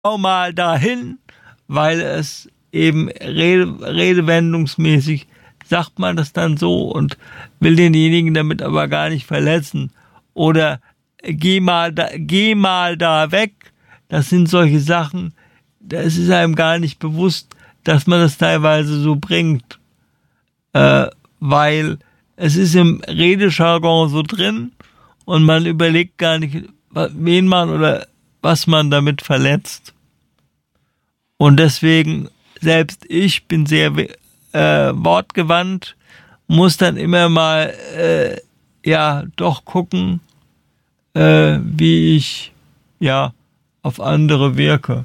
schau mal dahin, weil es eben redewendungsmäßig sagt man das dann so und will denjenigen damit aber gar nicht verletzen. Oder geh mal da weg. Das sind solche Sachen, das ist einem gar nicht bewusst, dass man das teilweise so bringt. Weil es ist im Redejargon so drin und man überlegt gar nicht, wen man oder was man damit verletzt. Und deswegen, selbst ich bin sehr wortgewandt, muss dann immer mal doch gucken, wie ich auf andere wirke.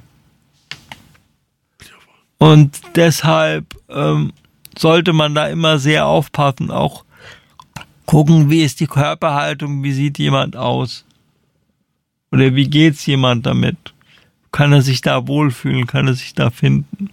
Und deshalb sollte man da immer sehr aufpassen, auch gucken, wie ist die Körperhaltung, wie sieht jemand aus oder wie geht's jemand damit. Kann er sich da wohlfühlen, kann er sich da finden?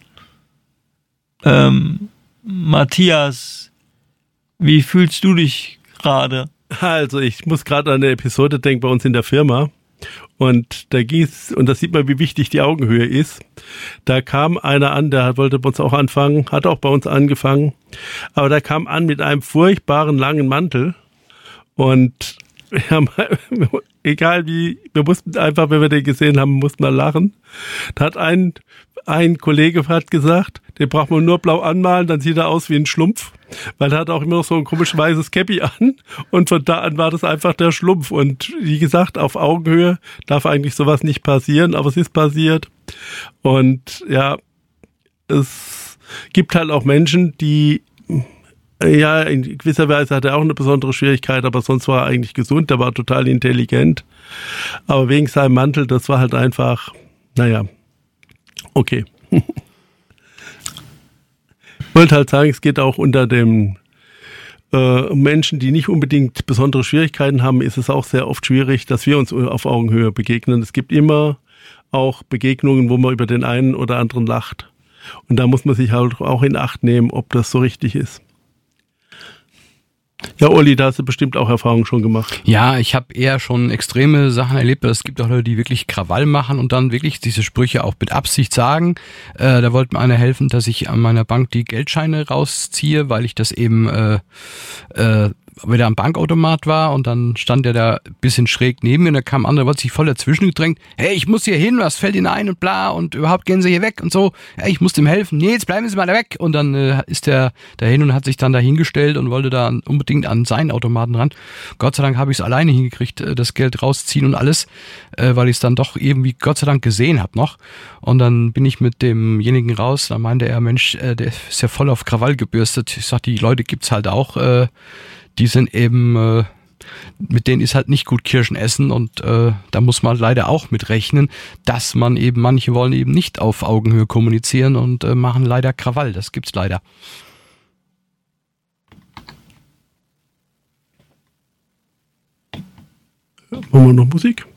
Matthias, wie fühlst du dich gerade? Also ich muss gerade an eine Episode denken bei uns in der Firma und da ging's, und da sieht man, wie wichtig die Augenhöhe ist. Da kam einer an, der wollte bei uns auch anfangen, hat auch bei uns angefangen, aber der kam an mit einem furchtbaren langen Mantel und egal wie, wir mussten einfach, wenn wir den gesehen haben, mussten wir lachen. Da hat ein Kollege hat gesagt, den braucht man nur blau anmalen, dann sieht er aus wie ein Schlumpf, weil er hat auch immer noch so ein komisch weißes Käppi an und von da an war das einfach der Schlumpf und wie gesagt, auf Augenhöhe darf eigentlich sowas nicht passieren, aber es ist passiert und ja, es gibt halt auch Menschen, die in gewisser Weise hat er auch eine besondere Schwierigkeit, aber sonst war er eigentlich gesund, der war total intelligent. Aber wegen seinem Mantel, das war halt einfach, okay. Ich wollte halt sagen, es geht auch unter den Menschen, die nicht unbedingt besondere Schwierigkeiten haben, ist es auch sehr oft schwierig, dass wir uns auf Augenhöhe begegnen. Es gibt immer auch Begegnungen, wo man über den einen oder anderen lacht. Und da muss man sich halt auch in Acht nehmen, ob das so richtig ist. Ja, Olli, da hast du bestimmt auch Erfahrungen schon gemacht. Ja, ich habe eher schon extreme Sachen erlebt. Es gibt auch Leute, die wirklich Krawall machen und dann wirklich diese Sprüche auch mit Absicht sagen. Da wollte mir einer helfen, dass ich an meiner Bank die Geldscheine rausziehe, weil ich das eben wieder am Bankautomat war und dann stand der da ein bisschen schräg neben mir und da kam ein anderer, wollte sich voll dazwischen gedrängt. Hey, ich muss hier hin, was fällt Ihnen ein und bla und überhaupt gehen Sie hier weg und so. Hey, ich muss dem helfen. Nee, jetzt bleiben Sie mal da weg. Und dann ist der dahin und hat sich dann da hingestellt und wollte da unbedingt an seinen Automaten ran. Gott sei Dank habe ich es alleine hingekriegt, das Geld rausziehen und alles, weil ich es dann doch irgendwie Gott sei Dank gesehen habe noch. Und dann bin ich mit demjenigen raus, dann meinte er, Mensch, der ist ja voll auf Krawall gebürstet. Ich sag, die Leute gibt's halt auch, die sind eben, mit denen ist halt nicht gut Kirschen essen und da muss man leider auch mit rechnen, dass man eben, manche wollen eben nicht auf Augenhöhe kommunizieren und machen leider Krawall, das gibt's leider. Wollen wir noch Musik?